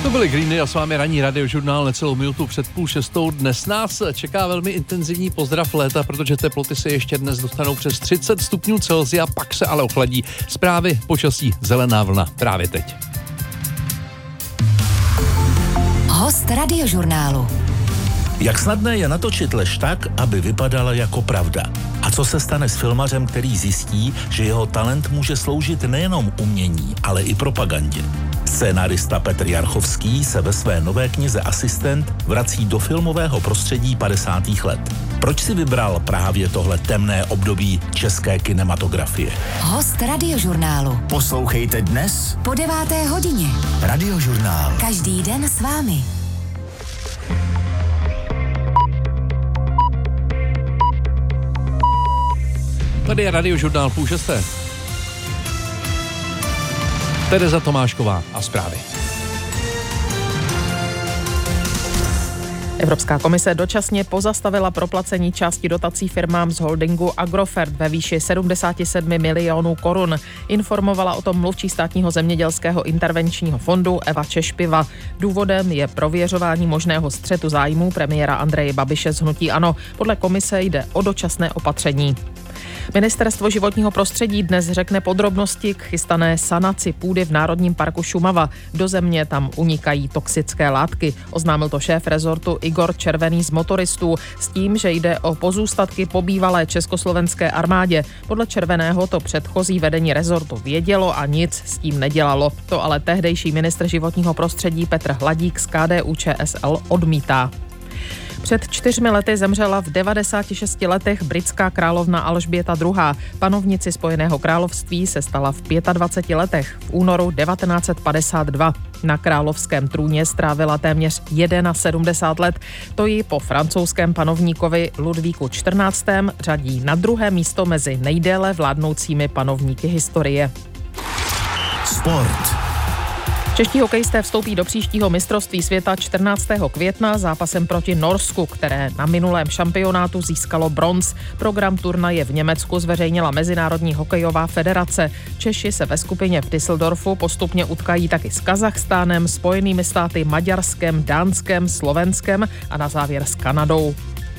To byly Greeny a s vámi ranní radiožurnál necelou minutu před 5:30. Dnes nás čeká velmi intenzivní pozdrav léta, protože teploty se ještě dnes dostanou přes 30 stupňů Celsia, pak se ale ochladí. Zprávy, počasí, zelená vlna právě teď. Host radiožurnálu. Jak snadné je natočit lež tak, aby vypadala jako pravda? A co se stane s filmařem, který zjistí, že jeho talent může sloužit nejenom umění, ale i propagandě? Scénárista Petr Jarchovský se ve své nové knize Asistent vrací do filmového prostředí 50. let. Proč si vybral právě tohle temné období české kinematografie? Host radiožurnálu. Poslouchejte dnes Po 9. hodině. Radiožurnál. Každý den s vámi. Tady je radiožurnál 5:30. Tereza Tomášková a zprávy. Evropská komise dočasně pozastavila proplacení části dotací firmám z holdingu Agrofert ve výši 77 milionů korun. Informovala o tom mluvčí státního zemědělského intervenčního fondu Eva Češpiva. Důvodem je prověřování možného střetu zájmů premiéra Andreje Babiše z hnutí ANO. Podle komise jde o dočasné opatření. Ministerstvo životního prostředí dnes řekne podrobnosti k chystané sanaci půdy v Národním parku Šumava. Do země tam unikají toxické látky. Oznámil to šéf rezortu Igor Červený z Motoristů s tím, že jde o pozůstatky po bývalé československé armádě. Podle Červeného to předchozí vedení rezortu vědělo a nic s tím nedělalo. To ale tehdejší ministr životního prostředí Petr Hladík z KDU-ČSL odmítá. Před 4 lety zemřela v 96 letech britská královna Alžběta II. Panovnici Spojeného království se stala v 25 letech v únoru 1952. Na královském trůně strávila téměř 71 let. To ji po francouzském panovníkovi Ludvíku XIV. Řadí na 2. místo mezi nejdéle vládnoucími panovníky historie. Sport. Čeští hokejisté vstoupí do příštího mistrovství světa 14. května zápasem proti Norsku, které na minulém šampionátu získalo bronz. Program turnaje v Německu zveřejnila Mezinárodní hokejová federace. Češi se ve skupině v Düsseldorfu postupně utkají taky s Kazachstánem, Spojenými státy, Maďarskem, Dánskem, Slovenskem a na závěr s Kanadou.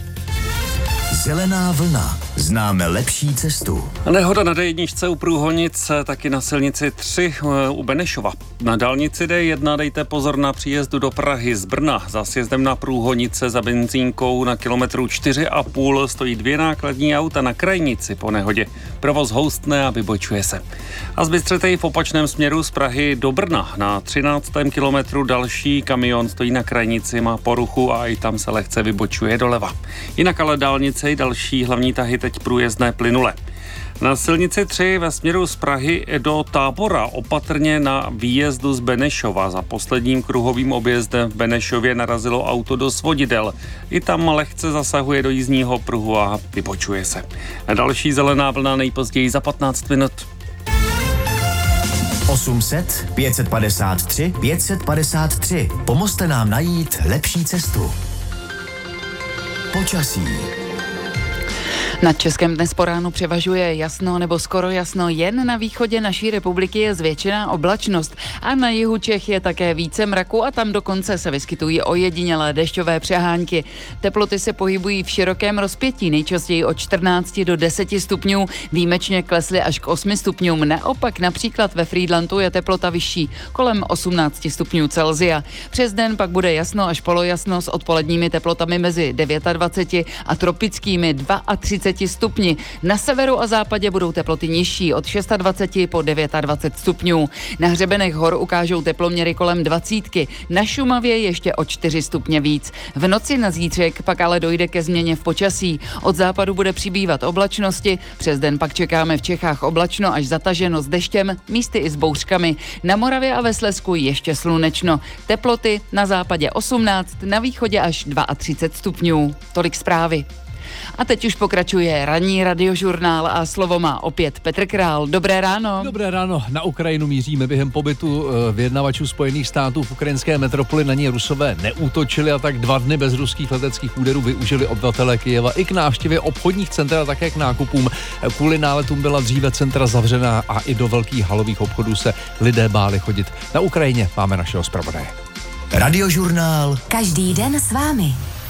Zelená vlna. Známe lepší cestu. Nehoda na D1 u Průhonic, taky na silnici 3 u Benešova. Na dálnici D1 dejte pozor na příjezdu do Prahy z Brna. Za sjezdem na Průhonice za benzínkou na kilometru 4,5 stojí 2 nákladní auta na krajnici po nehodě. Provoz houstne a vybočuje se. A zbystřete v opačném směru z Prahy do Brna. Na 13. kilometru další kamion stojí na krajnici, má poruchu a i tam se lehce vybočuje doleva. Jinak ale dálnice i další hlavní tahy teď průjezdné plynule. Na silnici 3 ve směru z Prahy do Tábora opatrně na výjezdu z Benešova. Za posledním kruhovým objezdem v Benešově narazilo auto do svodidel. I tam lehce zasahuje do jízdního pruhu a vybočuje se. A další zelená vlna nejpozději za 15 minut. 800 553 553. Pomozte nám najít lepší cestu. Počasí. Nad Českem dnes po ránu převažuje jasno nebo skoro jasno, jen na východě naší republiky je zvětšená oblačnost a na jihu Čech je také více mraku a tam dokonce se vyskytují ojedinělé dešťové přehánky. Teploty se pohybují v širokém rozpětí, nejčastěji od 14 do 10 stupňů, výjimečně klesly až k 8 stupňům. Naopak například ve Frýdlantu je teplota vyšší, kolem 18 stupňů Celsia. Přes den pak bude jasno až polojasno s odpoledními teplotami mezi 29 a tropickými 32 stupni. Na severu a západě budou teploty nižší od 26 po 29 stupňů. Na hřebenech hor ukážou teploměry kolem 20. Na Šumavě ještě o 4 stupně víc. V noci na zítřek pak ale dojde ke změně v počasí. Od západu bude přibývat oblačnosti, přes den pak čekáme v Čechách oblačno až zataženo s deštěm, místy i s bouřkami. Na Moravě a ve Slezsku ještě slunečno. Teploty na západě 18, na východě až 32 stupňů. Tolik zprávy. A teď už pokračuje ranní radiožurnál a slovo má opět Petr Král. Dobré ráno. Dobré ráno. Na Ukrajinu míříme. Během pobytu vyjednavačů Spojených států v ukrajinské metropoli na ní Rusové neútočili a tak 2 dny bez ruských leteckých úderů využili obyvatelé Kyjeva i k návštěvě obchodních center a také k nákupům. Kvůli náletům byla dříve centra zavřená a i do velkých halových obchodů se lidé báli chodit. Na Ukrajině máme našeho zpravodaje. Radiožurnál. Každý den s vámi.